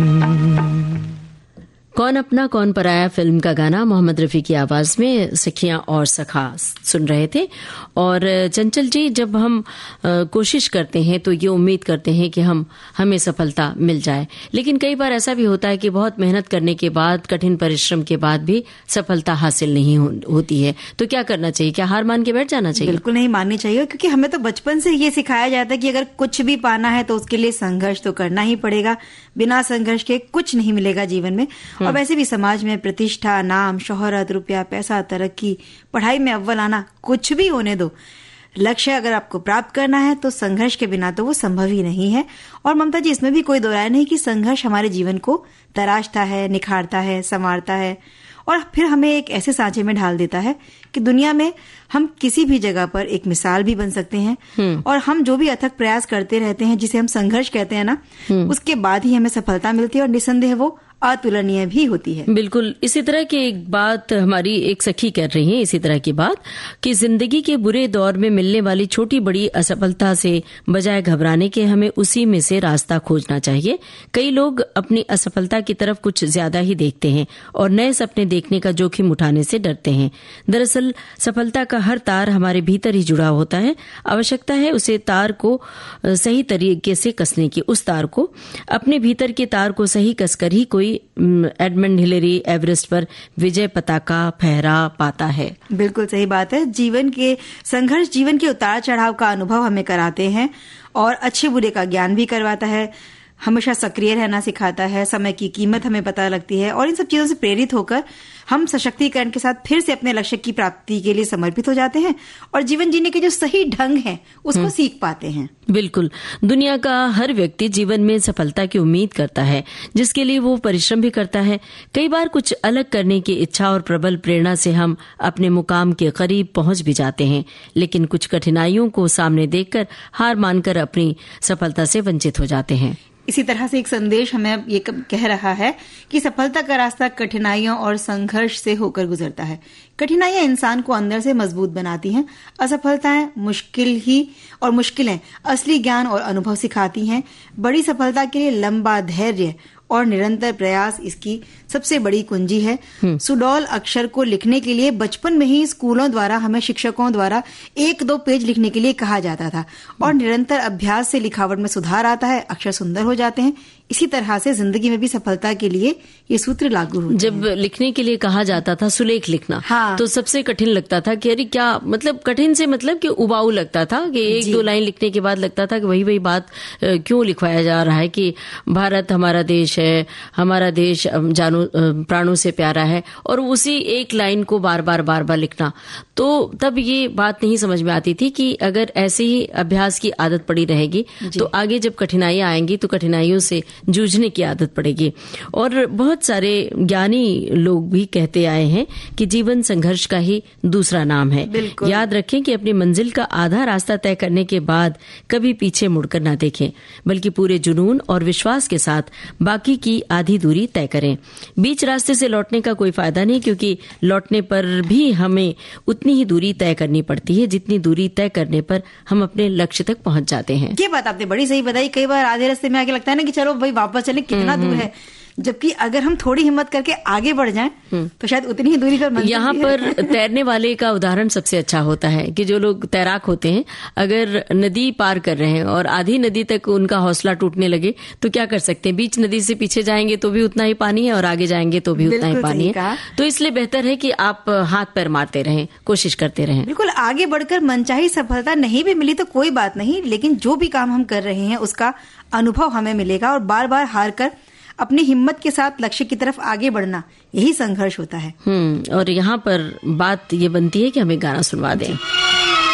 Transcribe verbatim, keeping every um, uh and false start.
कौन अपना कौन पराया फिल्म का गाना मोहम्मद रफी की आवाज में सखियां और सखा सुन रहे थे। और चंचल जी, जब हम आ, कोशिश करते हैं तो ये उम्मीद करते हैं कि हम हमें सफलता मिल जाए, लेकिन कई बार ऐसा भी होता है कि बहुत मेहनत करने के बाद, कठिन परिश्रम के बाद भी सफलता हासिल नहीं हो, होती है। तो क्या करना चाहिए? क्या हार मान के बैठ जाना चाहिए? बिल्कुल नहीं माननी चाहिए, क्योंकि हमें तो बचपन से ये सिखाया जाता है कि अगर कुछ भी पाना है तो उसके लिए संघर्ष तो करना ही पड़ेगा। बिना संघर्ष के कुछ नहीं मिलेगा जीवन में। और वैसे भी समाज में प्रतिष्ठा, नाम, शोहरत, रुपया, पैसा, तरक्की, पढ़ाई में अव्वल आना, कुछ भी होने दो, लक्ष्य अगर आपको प्राप्त करना है तो संघर्ष के बिना तो वो संभव ही नहीं है। और ममता जी, इसमें भी कोई दो राय नहीं कि संघर्ष हमारे जीवन को तराशता है, निखारता है, संवारता है और फिर हमें एक ऐसे सांचे में ढाल देता है कि दुनिया में हम किसी भी जगह पर एक मिसाल भी बन सकते हैं। और हम जो भी अथक प्रयास करते रहते हैं, जिसे हम संघर्ष कहते हैं ना, उसके बाद ही हमें सफलता मिलती है और निसंदेह वो अतुलनीय भी होती है। बिल्कुल इसी तरह की एक बात हमारी एक सखी कर रही है, इसी तरह की बात कि जिंदगी के बुरे दौर में मिलने वाली छोटी बड़ी असफलता से बजाय घबराने के हमें उसी में से रास्ता खोजना चाहिए। कई लोग अपनी असफलता की तरफ कुछ ज्यादा ही देखते हैं और नए सपने देखने का जोखिम उठाने से डरते हैं। दरअसल सफलता का हर तार हमारे भीतर ही जुड़ा होता है। आवश्यकता है उसे तार को सही तरीके से कसने की। उस तार को, अपने भीतर के तार को सही कसकर ही कोई एडमंड हिलेरी एवरेस्ट पर विजय पताका फहरा पाता है। बिल्कुल सही बात है। जीवन के संघर्ष जीवन के उतार चढ़ाव का अनुभव हमें कराते हैं और अच्छे बुरे का ज्ञान भी करवाता है। हमेशा सक्रिय रहना सिखाता है, समय की कीमत हमें पता लगती है और इन सब चीजों से प्रेरित होकर हम सशक्तिकरण के साथ फिर से अपने लक्ष्य की प्राप्ति के लिए समर्पित हो जाते हैं और जीवन जीने के जो सही ढंग है उसको सीख पाते हैं। बिल्कुल, दुनिया का हर व्यक्ति जीवन में सफलता की उम्मीद करता है, जिसके लिए वो परिश्रम भी करता है। कई बार कुछ अलग करने की इच्छा और प्रबल प्रेरणा से हम अपने मुकाम के करीब पहुंच भी जाते हैं, लेकिन कुछ कठिनाइयों को सामने देखकर हार मानकर अपनी सफलता से वंचित हो जाते हैं। इसी तरह से एक संदेश हमें ये कह रहा है कि सफलता का रास्ता कठिनाइयों और संघर्ष से होकर गुजरता है। कठिनाइयां इंसान को अंदर से मजबूत बनाती हैं। असफलताएं मुश्किल ही और मुश्किलें असली ज्ञान और अनुभव सिखाती हैं। बड़ी सफलता के लिए लंबा धैर्य और निरंतर प्रयास इसकी सबसे बड़ी कुंजी है। सुडौल अक्षर को लिखने के लिए बचपन में ही स्कूलों द्वारा हमें शिक्षकों द्वारा एक दो पेज लिखने के लिए कहा जाता था और निरंतर अभ्यास से लिखावट में सुधार आता है, अक्षर सुंदर हो जाते हैं। इसी तरह से जिंदगी में भी सफलता के लिए ये सूत्र लागू होते हैं। जब लिखने के लिए कहा जाता था सुलेख लिखना, हाँ। तो सबसे कठिन लगता था कि अरे क्या मतलब, कठिन से मतलब कि उबाऊ लगता था कि एक दो लाइन लिखने के बाद लगता था कि वही वही बात क्यों लिखवाया जा रहा है कि भारत हमारा देश है, हमारा देश जानो प्राणों से प्यारा है, और उसी एक लाइन को बार बार बार बार लिखना। तो तब ये बात नहीं समझ में आती थी कि अगर ऐसे ही अभ्यास की आदत पड़ी रहेगी तो आगे जब कठिनाइयां आएंगी तो कठिनाइयों से जूझने की आदत पड़ेगी। और बहुत सारे ज्ञानी लोग भी कहते आए हैं कि जीवन संघर्ष का ही दूसरा नाम है। याद रखें कि अपनी मंजिल का आधा रास्ता तय करने के बाद कभी पीछे मुड़कर ना देखें, बल्कि पूरे जुनून और विश्वास के साथ बाकी की आधी दूरी तय करें। बीच रास्ते से लौटने का कोई फायदा नहीं, क्योंकि लौटने पर भी हमें उतनी ही दूरी तय करनी पड़ती है जितनी दूरी तय करने पर हम अपने लक्ष्य तक पहुंच जाते हैं। ये बात आपने बड़ी सही बताई। कई बार आधे रास्ते में आके लगता है ना कि चलो भाई वापस चले, कितना दूर है, जबकि अगर हम थोड़ी हिम्मत करके आगे बढ़ जाएं तो शायद उतनी ही दूरी पर। यहाँ पर तैरने वाले का उदाहरण सबसे अच्छा होता है कि जो लोग तैराक होते हैं, अगर नदी पार कर रहे हैं और आधी नदी तक उनका हौसला टूटने लगे तो क्या कर सकते हैं? बीच नदी से पीछे जाएंगे तो भी उतना ही पानी है और आगे जाएंगे तो भी उतना ही पानी है। तो इसलिए बेहतर है कि आप हाथ पैर मारते रहें, कोशिश करते रहें। बिल्कुल, आगे बढ़कर मनचाही सफलता नहीं भी मिली तो कोई बात नहीं, लेकिन जो भी काम हम कर रहे हैं उसका अनुभव हमें मिलेगा और बार बार हार कर अपनी हिम्मत के साथ लक्ष्य की तरफ आगे बढ़ना, यही संघर्ष होता है। हम्म और यहाँ पर बात ये बनती है कि हमें गाना सुनवा दें।